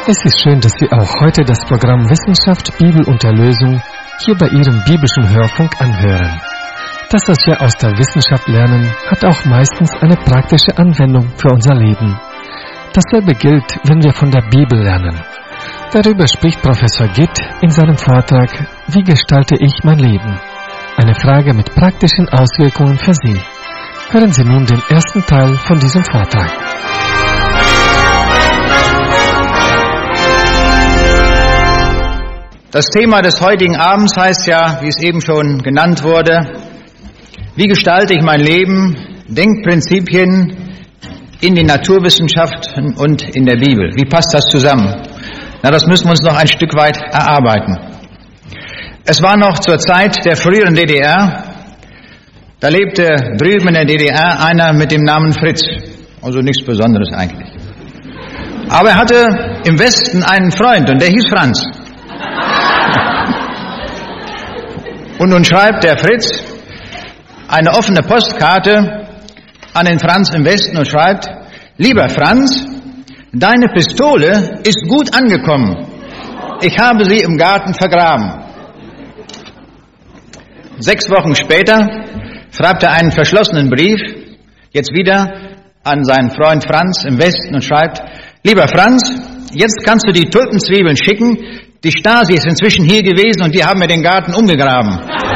Es ist schön, dass Sie auch heute das Programm Wissenschaft, Bibel und Erlösung hier bei Ihrem biblischen Hörfunk anhören. Das, was wir aus der Wissenschaft lernen, hat auch meistens eine praktische Anwendung für unser Leben. Dasselbe gilt, wenn wir von der Bibel lernen. Darüber spricht Professor Gitt in seinem Vortrag Wie gestalte ich mein Leben? Eine Frage mit praktischen Auswirkungen für Sie. Hören Sie nun den ersten Teil von diesem Vortrag. Das Thema des heutigen Abends heißt ja, wie es eben schon genannt wurde, wie gestalte ich mein Leben? Denkprinzipien in den Naturwissenschaften und in der Bibel. Wie passt das zusammen? Na, das müssen wir uns noch ein Stück weit erarbeiten. Es war noch zur Zeit der früheren DDR, da lebte drüben in der DDR einer mit dem Namen Fritz. Also nichts Besonderes eigentlich. Aber er hatte im Westen einen Freund und der hieß Franz. Und nun schreibt der Fritz eine offene Postkarte an den Franz im Westen und schreibt: Lieber Franz, deine Pistole ist gut angekommen. Ich habe sie im Garten vergraben. 6 Wochen später schreibt er einen verschlossenen Brief, jetzt wieder an seinen Freund Franz im Westen und schreibt: Lieber Franz, jetzt kannst du die Tulpenzwiebeln schicken. Die Stasi ist inzwischen hier gewesen und die haben mir den Garten umgegraben.